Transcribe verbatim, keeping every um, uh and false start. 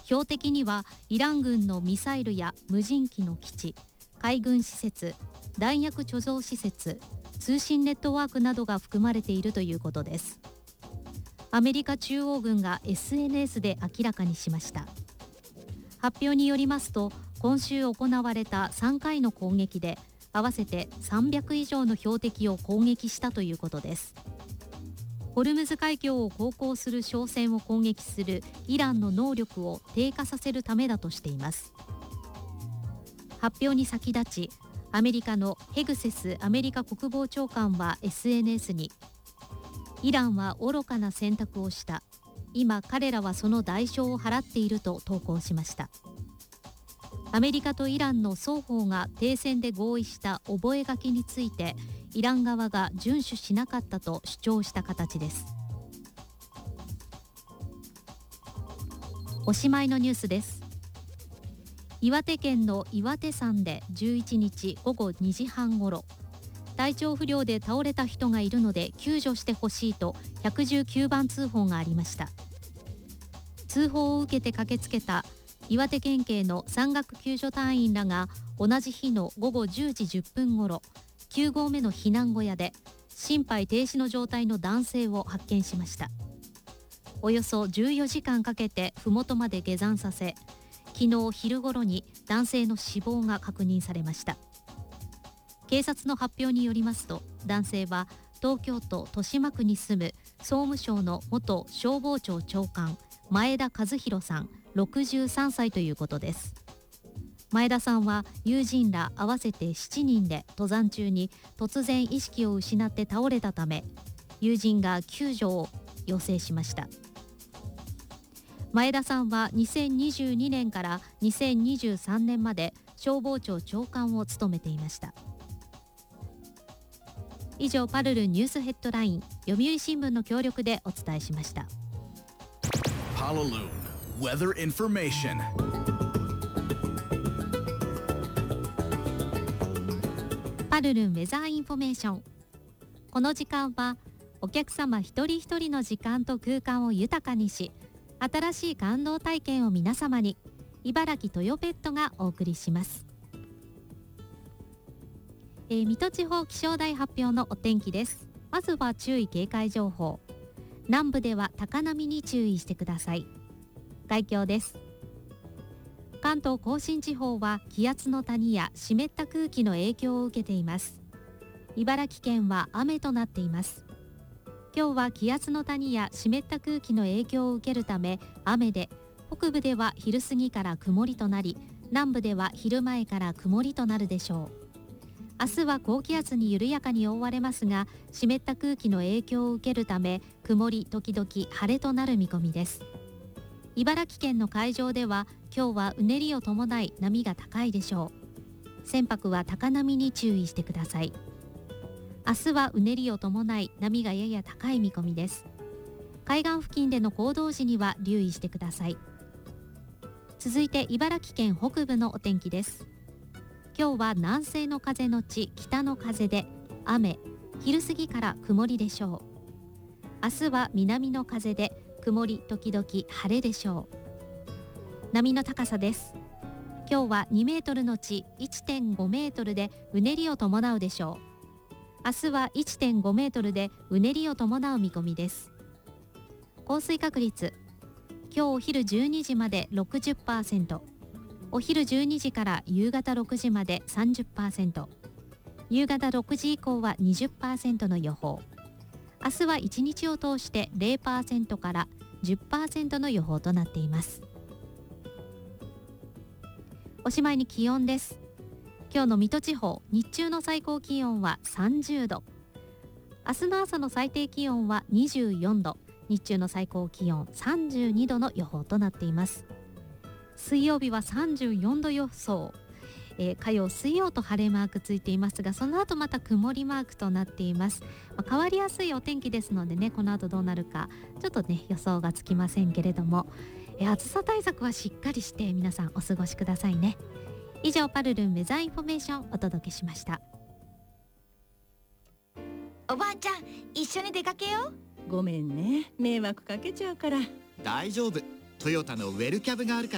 標的にはイラン軍のミサイルや無人機の基地、海軍施設、弾薬貯蔵施設、通信ネットワークなどが含まれているということです。アメリカ中央軍が エスエヌエス で明らかにしました。発表によりますと、今週行われたさんかいの攻撃で合わせてさんびゃく以上の標的を攻撃したということです。ホルムズ海峡を航行する商船を攻撃するイランの能力を低下させるためだとしています。発表に先立ち、アメリカのヘグセスアメリカ国防長官は エスエヌエス に、イランは愚かな選択をした、今彼らはその代償を払っていると投稿しました。アメリカとイランの双方が停戦で合意した覚書について、イラン側が遵守しなかったと主張した形です。おしまいのニュースです。岩手県の岩手山でじゅういちにちごごにじはんごろ、体調不良で倒れた人がいるので救助してほしいとひゃくじゅうきゅうばん通報がありました。通報を受けて駆けつけた岩手県警の山岳救助隊員らが同じ日のごごじゅうじじゅっぷんごろ、きゅうごうめの避難小屋で心肺停止の状態の男性を発見しました。およそじゅうよじかんかけて麓まで下山させ、昨日昼ごろに男性の死亡が確認されました。警察の発表によりますと、男性は東京都豊島区に住む総務省の元消防庁長官、前田和弘さんろくじゅうさんさいということです。前田さんは友人ら合わせてしちにんで登山中に突然意識を失って倒れたため、友人が救助を要請しました。前田さんはにせんにじゅうにねんからにせんにじゅうさんねんまで消防庁長官を務めていました。以上、パルルニュースヘッドライン、読売新聞の協力でお伝えしました。 パルルーン Weather Information。 パルルンウェザーインフォメーション。この時間はお客様一人一人の時間と空間を豊かにし、新しい感動体験を皆様に、茨城トヨペットがお送りします。えー、水戸地方気象台発表のお天気です。まずは注意警戒情報。南部では高波に注意してください。概況です。関東甲信地方は気圧の谷や湿った空気の影響を受けています。茨城県は雨となっています。今日は気圧の谷や湿った空気の影響を受けるため雨で、北部では昼過ぎから曇りとなり、南部では昼前から曇りとなるでしょう。明日は高気圧に緩やかに覆われますが、湿った空気の影響を受けるため曇り時々晴れとなる見込みです。茨城県の海上では今日はうねりを伴い波が高いでしょう。船舶は高波に注意してください。明日はうねりを伴い波がやや高い見込みです。海岸付近での行動時には留意してください。続いて茨城県北部のお天気です。今日は南西の風のち北の風で雨、昼過ぎから曇りでしょう。明日は南の風で曇り時々晴れでしょう。波の高さです。今日はにメートルのち いってんごメートルでうねりを伴うでしょう。明日は いってんごメートルでうねりを伴う見込みです。降水確率、今日お昼じゅうにじまで ろくじゅっパーセント、お昼じゅうにじから夕方ろくじまで さんじゅっパーセント、夕方ろくじ以降は にじゅっパーセント の予報。明日はいちにちを通して ゼロパーセント から じゅっパーセント の予報となっています。おしまいに気温です。今日の水戸地方、日中の最高気温はさんじゅうど、明日の朝の最低気温はにじゅうよんど、日中の最高気温さんじゅうにどの予報となっています。水曜日はさんじゅうよんど予想、えー、火曜水曜と晴れマークついていますが、その後また曇りマークとなっています。まあ、変わりやすいお天気ですのでね、この後どうなるかちょっとね予想がつきませんけれども、えー、暑さ対策はしっかりして皆さんお過ごしくださいね。以上、パルルンウェザーインフォメーションお届けしました。 おばあちゃん、一緒に出かけよう。 ごめんね、迷惑かけちゃうから。 大丈夫、トヨタのウェルキャブがあるから